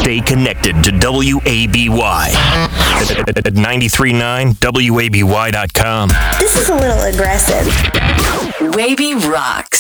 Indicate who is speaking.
Speaker 1: Stay connected to WABY at 93.9 WABY.com.
Speaker 2: This is a little aggressive.
Speaker 3: Wavy Rock.